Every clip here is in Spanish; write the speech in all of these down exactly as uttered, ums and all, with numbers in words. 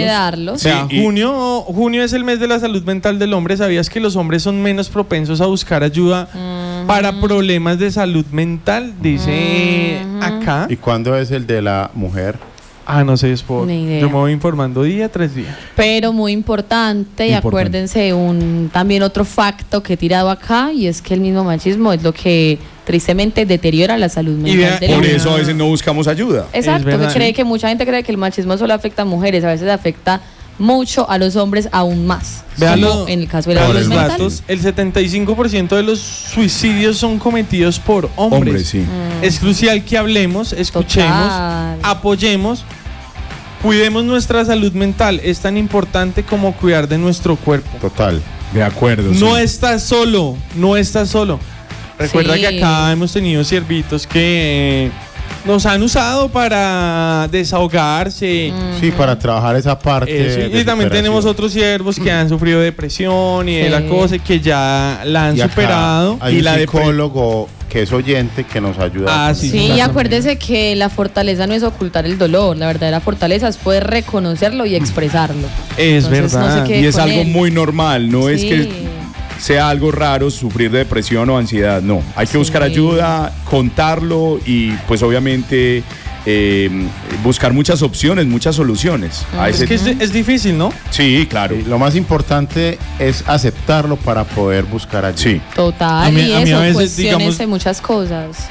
darlos. O sea, Sí, y- junio, junio es el mes de la salud mental del hombre. ¿Sabías que los hombres son menos propensos a buscar ayuda Mm. para problemas de salud mental? Dice Mm. acá. ¿Y cuándo es el de la mujer? Ah, no sé, es por. Ni idea. Yo me voy informando día tras día. Pero muy importante, y Importante. acuérdense, un también otro facto que he tirado acá, y es que el mismo machismo es lo que tristemente deteriora la salud mental vea, del Por hombre. eso a veces no buscamos ayuda. Exacto, que verdad. cree que mucha gente cree que el machismo solo afecta a mujeres, a veces afecta mucho a los hombres aún más. Véalo, como en el caso de la vean salud los mental. datos. El setenta y cinco por ciento de los suicidios son cometidos por hombres. Hombre, sí. Mm. Es crucial que hablemos, escuchemos, Total. apoyemos, cuidemos nuestra salud mental. Es tan importante como cuidar de nuestro cuerpo. Total. De acuerdo. No sí. estás solo, no estás solo. Recuerda Sí. que acá hemos tenido siervitos que eh, nos han usado para desahogarse. Sí, para trabajar esa parte. Eso, de y también superación. tenemos otros siervos que han sufrido depresión y de Sí. la cosa y que ya la han Y acá superado. Hay y un la depre- psicólogo que es oyente que nos ayuda. Ah, con sí. eso. Sí, y Exactamente. acuérdese que la fortaleza no es ocultar el dolor, la verdadera fortaleza es poder reconocerlo y expresarlo. Es Entonces, no verdad. se quede Y es con algo él. muy normal, no es Sí. que sea algo raro sufrir de depresión o ansiedad, no. Hay que Sí. buscar ayuda, contarlo y pues obviamente eh, buscar muchas opciones, muchas soluciones. A Es ese- que es, es difícil, ¿no? Sí, claro. Y lo más importante es aceptarlo para poder buscar ayuda. Sí. Total, A mí- y a mí eso, a veces, cuestiones digamos- de muchas cosas.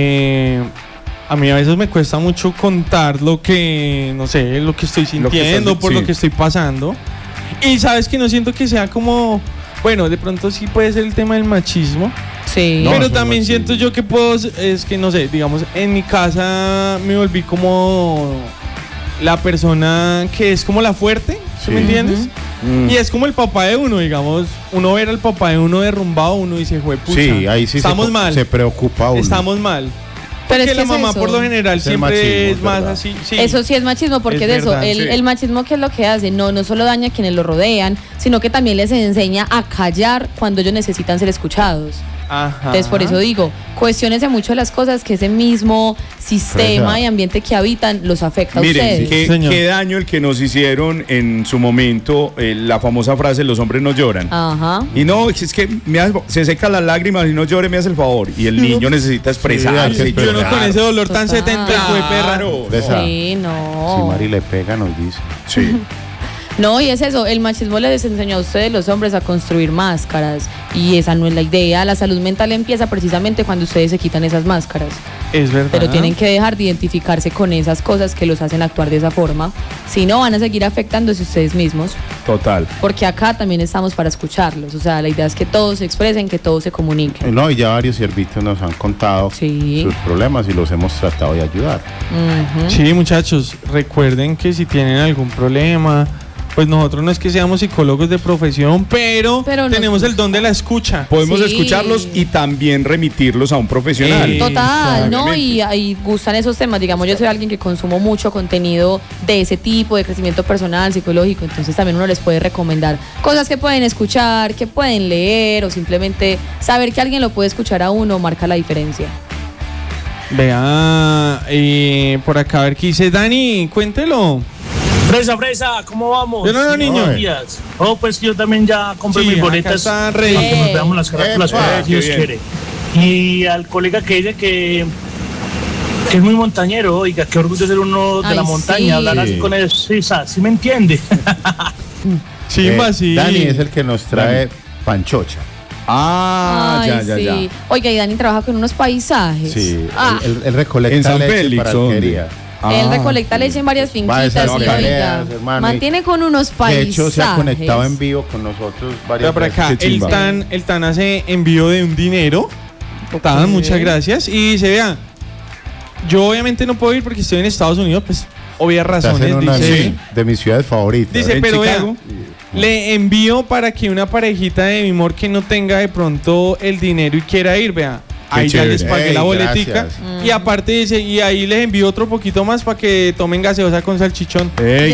Eh, a mí a veces me cuesta mucho contar lo que, no sé, lo que estoy Lo que sintiendo, estás- por sí. lo que estoy pasando. Y sabes que no siento que sea como, bueno, de pronto sí puede ser el tema del machismo. Sí. No, pero eso también no, sí. siento yo que puedo, es que no sé, digamos, en mi casa me volví como la persona que es como la fuerte, ¿sí me Sí. entiendes? Mm. Y es como el papá de uno, digamos, uno ver al papá de uno derrumbado, uno dice, jue pucha, Sí, ahí sí estamos se, mal, se preocupa uno. estamos mal. Pero Porque es que la es mamá eso. por lo general Es el siempre machismo, es es más verdad. así. Sí. Eso sí es machismo, porque Es es, eso, verdad, el, sí. el machismo, ¿qué es lo que hace? No, no solo daña a quienes lo rodean, sino que también les enseña a callar cuando ellos necesitan ser escuchados. Ajá. Entonces, por eso digo, cuestiones de mucho de las cosas que ese mismo sistema Presa. y ambiente que habitan los afecta a Miren, ustedes. qué, Señor. qué daño el que nos hicieron en su momento, eh, la famosa frase, los hombres no lloran. Ajá. Y no, es que me hace- se secan las lágrimas y no llore, me hace el favor. Y el niño necesita hay expresarse. que y Yo no llorar. con ese dolor tan Total. setenta fue perra. Claro. Presa. Sí, Si no. Mari le pega, nos dice. Sí. No, y es eso, el machismo les enseñó a ustedes los hombres a construir máscaras y esa no es la idea. La salud mental empieza precisamente cuando ustedes se quitan esas máscaras, Es verdad. pero tienen que dejar de identificarse con esas cosas que los hacen actuar de esa forma, si no van a seguir afectándose ustedes mismos, Total. porque acá también estamos para escucharlos, o sea, la idea es que todos se expresen, que todos se comuniquen. No, y ya varios siervitos nos han contado Sí. sus problemas y los hemos tratado de ayudar. Ujú. Sí, muchachos, recuerden que si tienen algún problema, pues nosotros no es que seamos psicólogos de profesión, pero, Pero nos tenemos el gusta. don de la escucha. Podemos Sí. escucharlos y también remitirlos a un profesional. Eh, Total, ¿no? Obviamente. Y, y gustan esos temas. Digamos, yo soy alguien que consumo mucho contenido de ese tipo, de crecimiento personal, psicológico. Entonces también uno les puede recomendar cosas que pueden escuchar, que pueden leer o simplemente saber que alguien lo puede escuchar a uno marca la diferencia. Vea, eh, por acá a ver qué dice Dani, cuéntelo. Fresa, Fresa, ¿cómo vamos? Yo no, no, niño. Buenos días. Oh, pues que yo también ya compré Sí, mis acá boletas está para ready. que nos veamos las carátulas Epa, para qué Dios bien. quiere. Y al colega que dice que, que es muy montañero, oiga, qué orgullo ser uno de Ay, la montaña, sí. hablar así Sí. con él, sí, sa- sí me entiende. Chimba, Eh, sí. Dani es el que nos trae panchocha. Ah, Ay, ya, ya, sí. ya. Oiga, y Dani trabaja con unos paisajes. Sí, Ah, él, él- él recolecta En San leche Félix, para ¿dónde? alquería. él Ah, recolecta leche en varias Va a finquitas estar y en oiga, tareas, hermano, y- mantiene con unos De paisajes. hecho, se ha conectado en vivo con nosotros Vea varias por acá, Qué el chimba. tan, el tan hace envío de un dinero. Tan, muchas gracias. Y dice, vea, yo obviamente no puedo ir porque estoy en Estados Unidos, pues obvias veces. razones. Hacen una Dice, de- de mis ciudades favoritas. dice ¿En pero vea, Chicago? le envío para que una parejita de mi amor que no tenga de pronto el dinero y quiera ir, vea. Qué Ahí ya chévere. les pagué Ey, la boletica. gracias. Y aparte dice, y ahí les envío otro poquito más para que tomen gaseosa con salchichón. Ey,